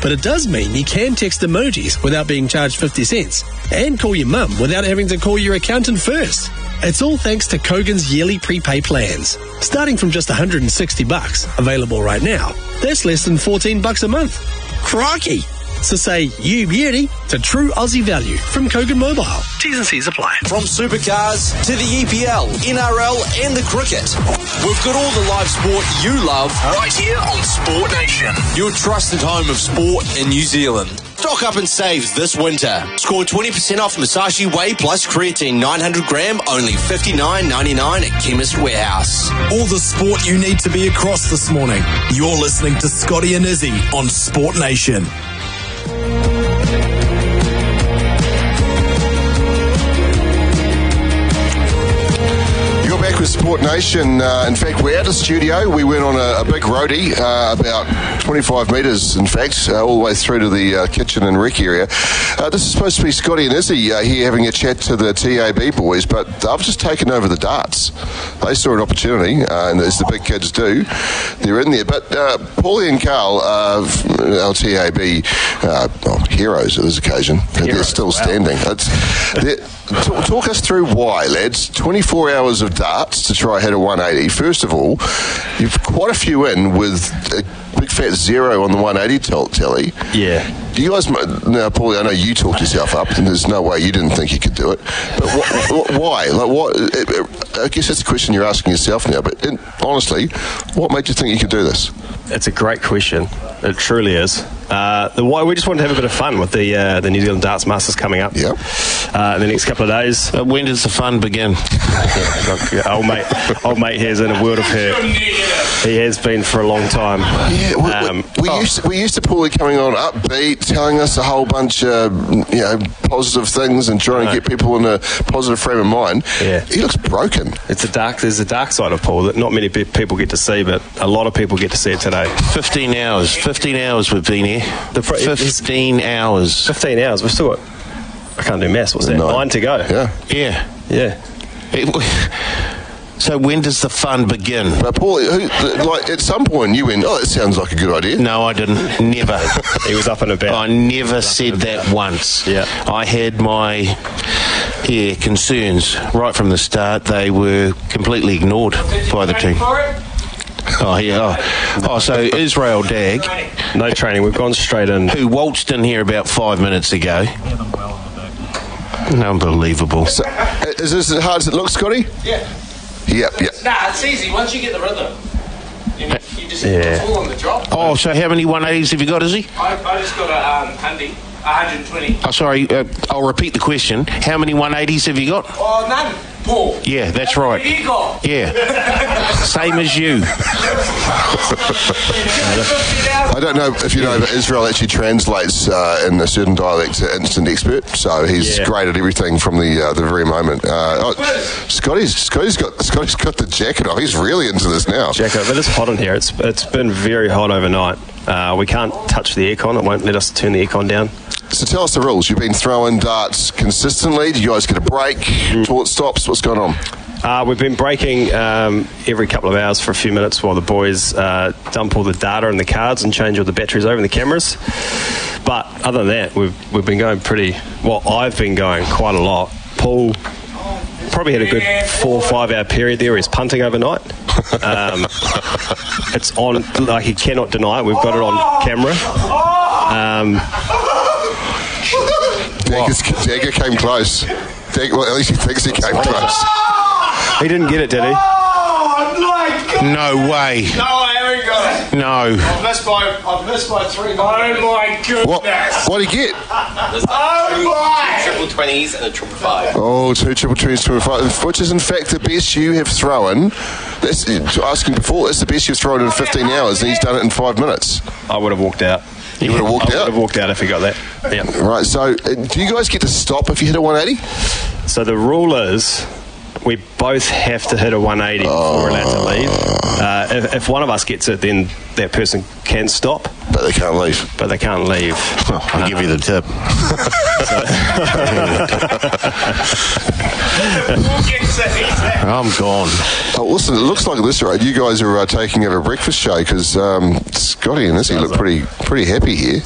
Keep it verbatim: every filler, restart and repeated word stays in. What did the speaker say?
But it does mean you can text emojis without being charged fifty cents and call your mum without having to call your accountant first. It's all thanks to Kogan's yearly prepay plans. Starting from just one hundred sixty bucks, available right now, that's less than fourteen bucks a month. Crikey! So say you beauty to true Aussie value from Kogan Mobile. T's and C's apply. From supercars to the E P L, N R L and the cricket, we've got all the live sport you love right here on Sport Nation. Your trusted home of sport in New Zealand. Stock up and save this winter. Score twenty percent off Musashi Whey plus creatine nine hundred gram, only fifty-nine ninety-nine at Chemist Warehouse. All the sport you need to be across this morning. You're listening to Scotty and Izzy on Sport Nation. Back with Sport Nation. Uh, in fact, we're out of studio. We went on a, a big roadie, uh, about twenty-five metres, in fact, uh, all the way through to the uh, kitchen and rec area. Uh, this is supposed to be Scotty and Izzy uh, here having a chat to the T A B boys, but I've just taken over the darts. They saw an opportunity, uh, and as the big kids do, they're in there. But uh, Paulie and Carl, uh, our T A B uh, well, heroes at this occasion, heroes, they're still wow. standing. It's, they're, talk, talk us through why, lads. twenty-four hours of darts to try hit a one eighty. First of all, you've quite a few in with a big fat zero on the one eighty tally. Yeah. Do you guys, now Paulie, I know you talked yourself up and there's no way you didn't think you could do it, but what, what, why? Like what? I guess that's a question you're asking yourself now, but in, honestly, what made you think you could do this? It's a great question. It truly is. Uh, the why we just wanted to have a bit of fun with the uh, the New Zealand Darts Masters coming up. Yep. Uh, in the next couple of days. Uh, when does the fun begin? yeah, old mate, old mate here's in a world of hurt. He has been for a long time. Yeah, we, um, we, we oh. used to, we used to Paulie coming on upbeat, telling us a whole bunch of you know positive things and trying to get people in a positive frame of mind. Yeah. He looks broken. It's a dark. There's a dark side of Paul that not many pe- people get to see, but a lot of people get to see it today. Fifteen hours. Fifteen hours we've been here. The fr- Fifteen hours. Fifteen hours. We've still got. I can't do maths. What's that? Nine, Nine to go. Yeah. Yeah. Yeah. It, so when does the fun begin? But Paul, who, like at some point you went, oh, that sounds like a good idea. No, I didn't. Never. He was up and about. I never said that once. Yeah. I had my yeah concerns right from the start. They were completely ignored by the team. Oh, yeah. Oh, oh, so Israel Dag. No training. We've gone straight in. Who waltzed in here about five minutes ago. Unbelievable. So, is this as hard as it looks, Scotty? Yeah. Yep, yep. Nah, it's easy. Once you get the rhythm, you, you just yeah. fall on the drop. Oh, so how many one eighties have you got, Izzy? I, I just got a um, handy, one hundred twenty. Oh, sorry, uh, I'll repeat the question. How many one eighties have you got? Oh, none. Paul. Yeah, that's right. You got? Yeah. Same as you. I don't know if you know, but Israel actually translates uh, in a certain dialect to instant expert, so he's yeah. great at everything from the uh, the very moment. Uh, oh, Scotty's Scotty's got Scotty's got the jacket on. He's really into this now. Jacket, but it's hot in here. It's it's been very hot overnight. Uh, we can't touch the aircon. It won't let us turn the aircon down. So tell us the rules. You've been throwing darts consistently. Do you guys get a break? Mm. Toilet stops? What's going on? Uh, we've been breaking um, every couple of hours for a few minutes while the boys uh, dump all the data and the cards and change all the batteries over and the cameras. But other than that, we've we've been going pretty well. I've been going quite a lot. Paul probably had a good four or five hour period there. He's punting overnight. Um, it's on, like he cannot deny it. We've got it on camera. Um, Dagger came close. Dag, well, at least he thinks he came close. He didn't get it, did he? Oh my God! No way. No, I haven't got it. No. I've missed by, I've missed by three. Oh my goodness! What? What'd he get? Oh my! Triple twenties and a triple five. Oh, two triple twenties, triple five, which is in fact the best you have thrown. That's asking before. That's the best you've thrown in fifteen hours, and he's done it in five minutes. I would have walked out. You would have walked I out? would have walked out if he got that. Yeah. Right, so uh, do you guys get to stop if you hit a one eighty? So the rule is we both have to hit a one eighty before we're allowed to leave. Uh, if, if one of us gets it, then that person can stop. But they can't leave. But they can't leave. I'll uh, give you the tip. I'm gone. Oh, listen, it looks like at this rate you guys are uh, taking over a breakfast show because um, Scotty and Izzy look pretty pretty happy here.